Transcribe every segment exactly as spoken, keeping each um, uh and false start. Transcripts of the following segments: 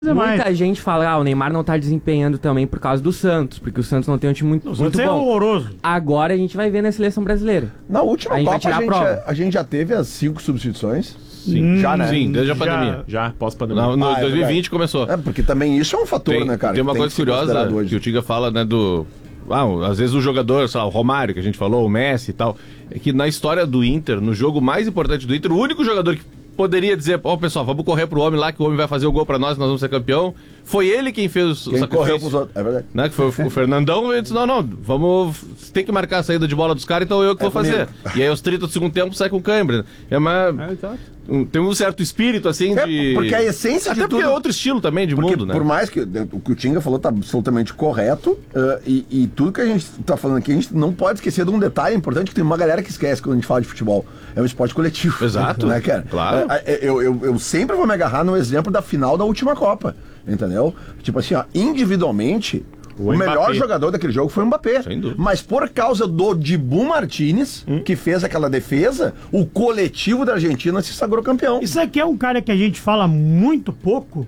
Muita mais. gente fala, ah, o Neymar não tá desempenhando também por causa do Santos, porque o Santos não tem um time muito, O muito Santos é bom. horroroso. Agora a gente vai ver na seleção brasileira. Na última A gente vai Copa tirar a a gente, prova. a gente já teve as cinco substituições. Sim, Já, né? Sim, desde a Já. pandemia. Já, pós-pandemia. No, no Ah, é dois mil e vinte verdade. começou. É, porque também isso é um fator, Tem, né, cara? tem uma que coisa que ser curiosa considerado hoje. que o Tiga fala, né, do... Ah, às vezes o jogador, sei lá, o Romário, que a gente falou, o Messi e tal, é que na história do Inter, no jogo mais importante do Inter, o único jogador que poderia dizer, ó, pessoal, vamos correr pro homem lá, que o homem vai fazer o gol pra nós, nós vamos ser campeão, foi ele quem fez o Quem correu sacrifício. pros outros. É verdade. Né, que foi o Fernandão, ele disse, não, não, vamos, tem que marcar a saída de bola dos caras, então eu que É vou fazer. comigo. E aí aos trinta do segundo tempo sai com câimbra. É uma... um- tem um certo espírito, assim, É, de... porque a essência Até de porque tudo... é outro estilo também de Porque, mundo, né? por mais que o que o Tinga falou tá absolutamente correto, uh, e, e tudo que a gente tá falando aqui, a gente não pode esquecer de um detalhe importante que tem uma galera que esquece quando a gente fala de futebol. É um esporte coletivo. Exato, Né, cara? claro. Uh, eu, eu, eu sempre vou me agarrar no exemplo da final da última Copa. Entendeu? Tipo assim, ó, individualmente, o, O melhor Mbappé. jogador daquele jogo foi o Mbappé. Sem dúvida. Mas por causa do Dibu Martínez, Hum. que fez aquela defesa, o coletivo da Argentina se sagrou campeão. Isso aqui é um cara que a gente fala muito pouco.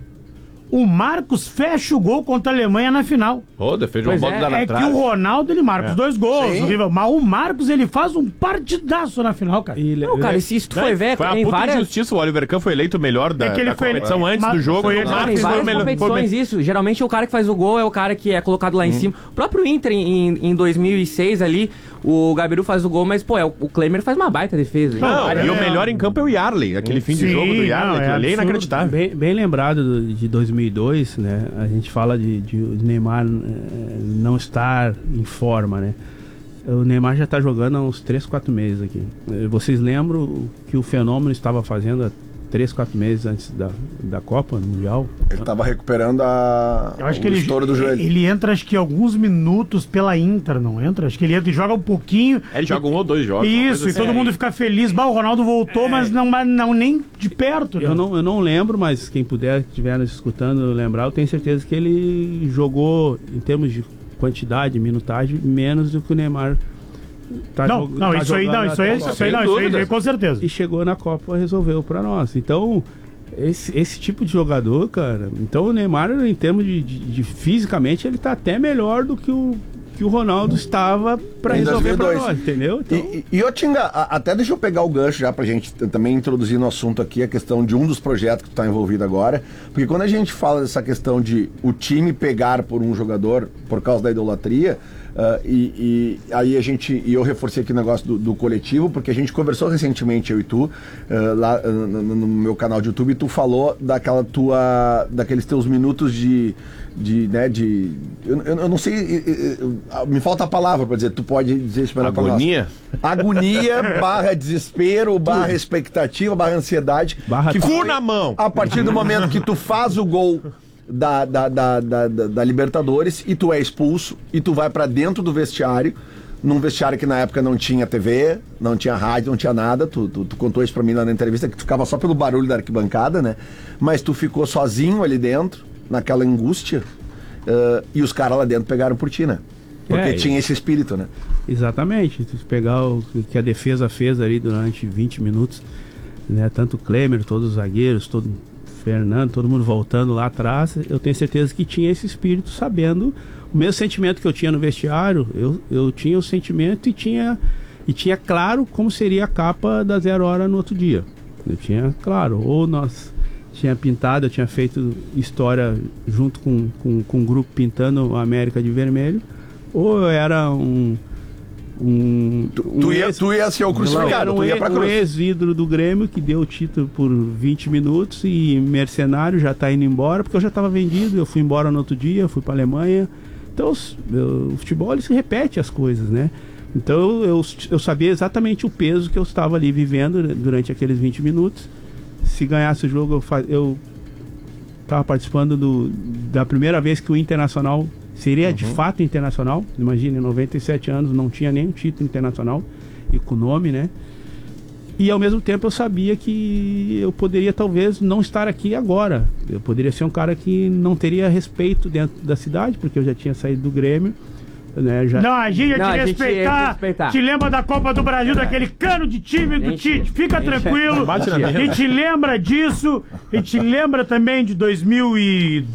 O Marcos fecha o gol contra a Alemanha na final. Pô, defende uma Pois bola é, da na É que trave. o Ronaldo, ele marca os dois gols, Sim. horrível. Mas o Marcos, ele faz um partidaço na final, cara. Não, cara, se isso tu foi ver, Foi uma tem puta várias... injustiça. O Oliver Kahn foi eleito o melhor da, É que ele da foi- competição antes mas do jogo. foi ele- O Não, tem Marcos foi o várias melhor. foi o competições melhor. isso. Geralmente o cara que faz o gol é o cara que é colocado lá em cima. O próprio Inter, em, em dois mil e seis ali, o Gabiru faz o gol, mas, pô, é, o o Klemer faz uma baita defesa. Não, Cara, e o é- melhor em campo é o Yarley. Aquele fim de Sim, jogo do Yarley. não, é aquilo ali é absurdo. inacreditável. Bem, bem lembrado do- de dois mil e dois, né? A gente fala de, de o Neymar eh, não estar em forma, né? O Neymar já está jogando há uns três, quatro meses aqui. Eh, Vocês lembram o que o Fenômeno estava fazendo há três, quatro meses antes da, da Copa Mundial? Ele tava recuperando a... Eu acho que o ele, estouro do joelho. ele entra, acho que alguns minutos pela Inter, não entra? Acho que ele entra e joga um pouquinho. É, ele joga um ou dois jogos. uma Isso, coisa e assim. todo mundo fica feliz. Bah, o Ronaldo voltou, mas, não, mas não nem de perto. né? Eu não, eu não lembro, mas quem puder, estiver nos escutando, lembrar, eu tenho certeza que ele jogou, em termos de quantidade, minutagem, menos do que o Neymar tá Não, jog- não, tá isso aí jogando não, isso aí, até isso agora. aí, não, Sem isso aí, dúvida. com certeza. E chegou na Copa, resolveu pra nós. Então, esse, esse tipo de jogador, cara. Então, o Neymar, em termos de, de- de fisicamente, ele tá até melhor do que o, que o Ronaldo estava pra Em resolver pra dois mil e dois. nós, entendeu? Então, E, e, e ô, Tinga, a- até deixa eu pegar o gancho já pra gente t- também introduzir no assunto aqui a questão de um dos projetos que tu tá envolvido agora, porque quando a gente fala dessa questão de o time pegar por um jogador por causa da idolatria, ah, e, e aí a gente, e eu reforcei aqui o negócio do, do coletivo, porque a gente conversou recentemente, eu e tu, ah, lá ah, no, no meu canal de YouTube, e tu falou daquela tua, daqueles teus minutos de, de, né, de, eu, eu, eu não sei, eh, eh, me falta a palavra pra dizer, tu pode dizer isso melhor pra nós. Agonia? Agonia, barra desespero, barra expectativa, barra ansiedade. Barra que cu foi na mão. A partir do momento que tu faz o gol da, da, da, da, da- da Libertadores e tu é expulso e tu vai pra dentro do vestiário, num vestiário que na época não tinha T V, não tinha rádio, não tinha nada. Tu, tu, tu contou isso pra mim lá na entrevista, que tu ficava só pelo barulho da arquibancada, né? Mas tu ficou sozinho ali dentro, naquela angústia, eh, e os caras lá dentro pegaram por ti, né? Porque É, tinha esse espírito, né? exatamente. Se pegar o que a defesa fez ali durante vinte minutos, né? Tanto o Klemer, todos os zagueiros, todo Fernando, todo mundo voltando lá atrás, eu tenho certeza que tinha esse espírito, sabendo o mesmo sentimento que eu tinha no vestiário, eu, eu tinha o sentimento e tinha, e tinha claro como seria a capa da Zero Hora no outro dia. Eu tinha claro, ou nós tinha pintado, eu tinha feito história junto com, com, com um grupo pintando a América de vermelho, ou eu era um um, Tu, um tu, ia, ex- tu ia ser o não, crucificado, era um, tu ia ex- pra um cruz. ex-ídolo do Grêmio que deu o título por vinte minutos e mercenário, já tá indo embora, porque eu já estava vendido, eu fui embora no outro dia, fui pra Alemanha. Então os- eu- o futebol ele se repete as coisas, né? Então eu, eu sabia exatamente o peso que eu estava ali vivendo durante aqueles vinte minutos. Se ganhasse o jogo, eu, fa- eu estava participando do, da primeira vez que o Internacional seria de fato internacional. Imagine, em noventa e sete anos não tinha nenhum título internacional e com nome, né? E ao mesmo tempo eu sabia que eu poderia talvez não estar aqui agora. Eu poderia ser um cara que não teria respeito dentro da cidade, porque eu já tinha saído do Grêmio. Né, já... Não, a gente ia Não, te a gente ia te respeitar. respeitar. Te lembra da Copa do Brasil, daquele cano de time do Gente, Tite. Fica gente, tranquilo. bate na A mesa. gente lembra disso. A gente lembra também de dois mil e